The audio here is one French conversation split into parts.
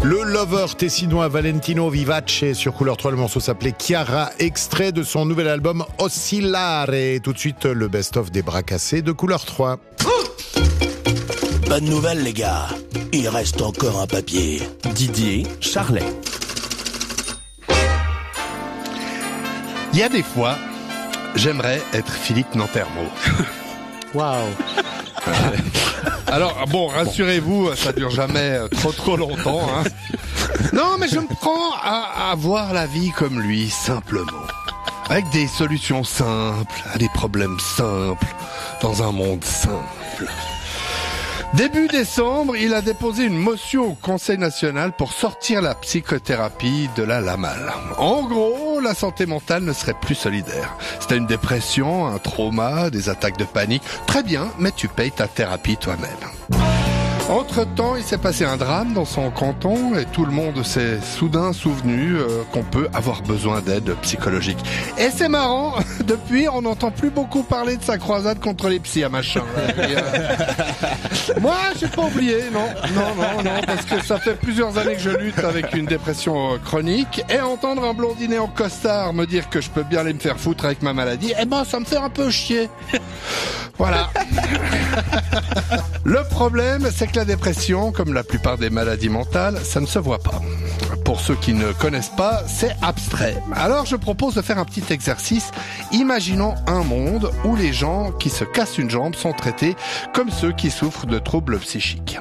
Le lover tessinois Valentino Vivace sur Couleur 3, le morceau s'appelait Chiara, extrait de son nouvel album Oscillare. Et tout de suite, le best-of des bras cassés de Couleur 3. Bonne nouvelle les gars, il reste encore un papier. Didier Charlet. Il y a des fois, j'aimerais être Philippe Nantermo. Waouh. Alors, bon, rassurez-vous, ça dure jamais trop longtemps. Hein. Non, mais je me prends à voir la vie comme lui, simplement. Avec des solutions simples, à des problèmes simples, dans un monde simple. Début décembre, il a déposé une motion au Conseil national pour sortir la psychothérapie de la LAMAL. En gros, la santé mentale ne serait plus solidaire. C'était une dépression, un trauma, des attaques de panique. Très bien, mais tu payes ta thérapie toi-même. Entre-temps, il s'est passé un drame dans son canton et tout le monde s'est soudain souvenu qu'on peut avoir besoin d'aide psychologique. Et c'est marrant, depuis, on n'entend plus beaucoup parler de sa croisade contre les psys à machin. Moi, j'ai pas oublié, non, parce que ça fait plusieurs années que je lutte avec une dépression chronique et entendre un blondinet en costard me dire que je peux bien aller me faire foutre avec ma maladie, eh ben, ça me fait un peu chier. Voilà. Le problème, c'est que la dépression, comme la plupart des maladies mentales, ça ne se voit pas. Pour ceux qui ne connaissent pas, c'est abstrait. Alors je propose de faire un petit exercice. Imaginons un monde où les gens qui se cassent une jambe sont traités comme ceux qui souffrent de troubles psychiques.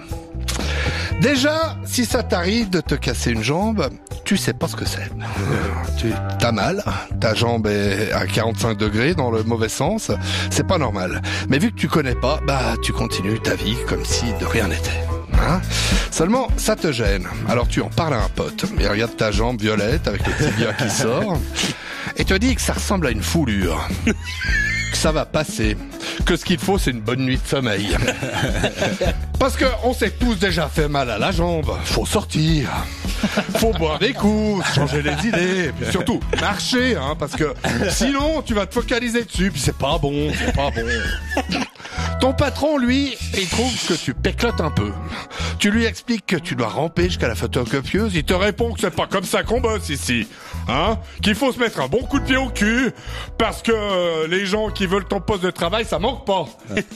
Déjà, si ça t'arrive de te casser une jambe, tu sais pas ce que c'est. T'as mal, ta jambe est à 45 degrés dans le mauvais sens, c'est pas normal. Mais vu que tu connais pas, tu continues ta vie comme si de rien n'était. Hein? Seulement, ça te gêne. Alors tu en parles à un pote. Il regarde ta jambe violette avec le tibia qui sort et te dit que ça ressemble à une foulure. Que ça va passer. Que ce qu'il faut, c'est une bonne nuit de sommeil. Parce que on s'est tous déjà fait mal à la jambe. Faut sortir. Faut boire des coups, changer les idées, et puis surtout marcher, hein, parce que sinon tu vas te focaliser dessus, puis c'est pas bon. Ton patron, lui, il trouve que tu péclotes un peu. Tu lui expliques que tu dois ramper jusqu'à la photocopieuse, il te répond que c'est pas comme ça qu'on bosse ici, hein, qu'il faut se mettre un bon coup de pied au cul, parce que les gens qui veulent ton poste de travail, ça manque pas.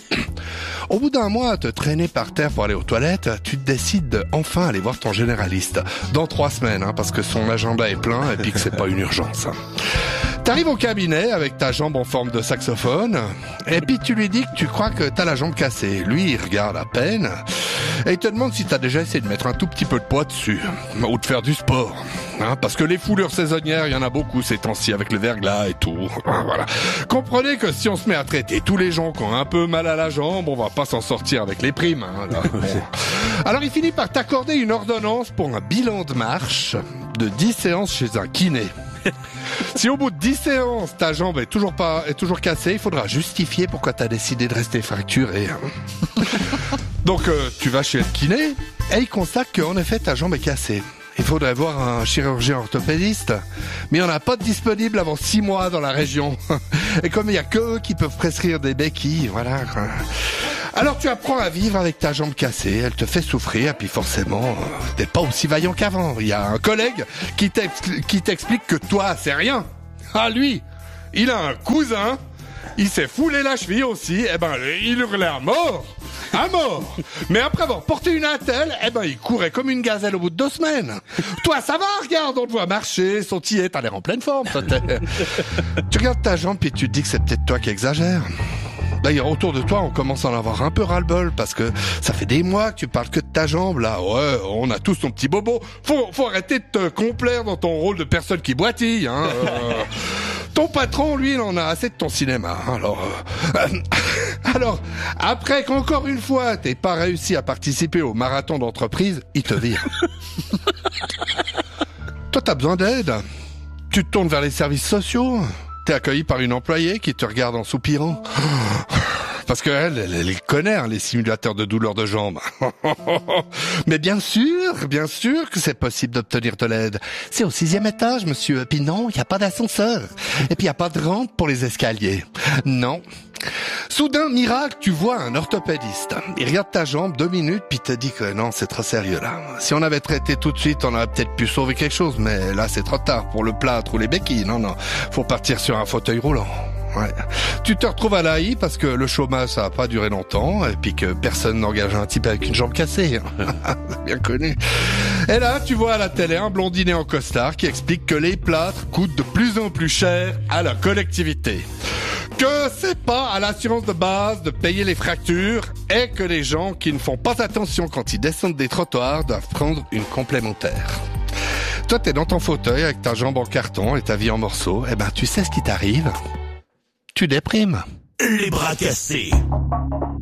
Au bout d'un mois à te traîner par terre pour aller aux toilettes, tu décides de enfin aller voir ton généraliste. Dans 3 semaines, hein, parce que son agenda est plein et puis que c'est pas une urgence. T'arrives au cabinet avec ta jambe en forme de saxophone et puis tu lui dis que tu crois que t'as la jambe cassée. Lui, il regarde à peine et il te demande si t'as déjà essayé de mettre un tout petit peu de poids dessus ou de faire du sport. Hein, parce que les foulures saisonnières, il y en a beaucoup ces temps-ci avec le verglas et tout. Voilà. Comprenez que si on se met à traiter tous les gens qui ont un peu mal à la jambe, on va pas s'en sortir avec les primes. Hein, là. Bon. Alors il finit par t'accorder une ordonnance pour un bilan de marche de 10 séances chez un kiné. Si au bout de 10 séances, ta jambe est toujours cassée, il faudra justifier pourquoi t'as décidé de rester fracturé. Donc tu vas chez le kiné et il constate qu'en effet ta jambe est cassée. Il faudrait voir un chirurgien orthopédiste, mais il n'y en a pas de disponible avant 6 mois dans la région. Et comme il n'y a que eux qui peuvent prescrire des béquilles, voilà. Alors tu apprends à vivre avec ta jambe cassée, elle te fait souffrir, et puis forcément, t'es pas aussi vaillant qu'avant. Il y a un collègue qui t'explique que toi, c'est rien. Ah lui, il a un cousin, il s'est foulé la cheville aussi, et il hurlait à mort. À mort. Mais après avoir porté une attelle, il courait comme une gazelle au bout de 2 semaines. Toi, ça va, regarde, on te voit marcher, sautiller, t'as l'air en pleine forme. Tu regardes ta jambe puis tu te dis que c'est peut-être toi qui exagères. D'ailleurs, autour de toi, on commence à en avoir un peu ras-le-bol parce que ça fait des mois que tu parles que de ta jambe, là. Ouais, on a tous ton petit bobo. Faut arrêter de te complaire dans ton rôle de personne qui boitille, hein. Ton patron, lui, il en a assez de ton cinéma. Alors, après qu'encore une fois, t'aies pas réussi à participer au marathon d'entreprise, il te vire. Toi, t'as besoin d'aide. Tu te tournes vers les services sociaux. T'es accueilli par une employée qui te regarde en soupirant. Parce qu'elle connaît, hein, les simulateurs de douleur de jambes. Mais bien sûr que c'est possible d'obtenir de l'aide. C'est au 6e étage, monsieur. Puis non, il n'y a pas d'ascenseur. Et puis il n'y a pas de rampe pour les escaliers. Non. Soudain, miracle, tu vois un orthopédiste. Il regarde ta jambe 2 minutes, puis te dit que non, c'est trop sérieux là. Si on avait traité tout de suite, on aurait peut-être pu sauver quelque chose, mais là c'est trop tard pour le plâtre ou les béquilles. Non, faut partir sur un fauteuil roulant. Ouais. Tu te retrouves à l'AI parce que le chômage ça a pas duré longtemps et puis que personne n'engage un type avec une jambe cassée. C'est bien connu. Et là, tu vois à la télé un blondinet en costard qui explique que les plâtres coûtent de plus en plus cher à la collectivité. Que c'est pas à l'assurance de base de payer les fractures et que les gens qui ne font pas attention quand ils descendent des trottoirs doivent prendre une complémentaire. Toi, t'es dans ton fauteuil avec ta jambe en carton et ta vie en morceaux. Eh ben, tu sais ce qui t'arrive ? Tu déprimes. Les bras cassés.